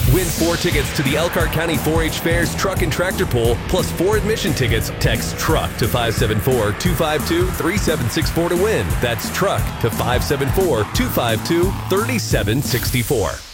Win 4 tickets to the Elkhart County 4-H Fair's Truck and Tractor Pull, plus 4 admission tickets. Text TRUCK to 574-252-3764 to win. That's TRUCK to 574-252-3764.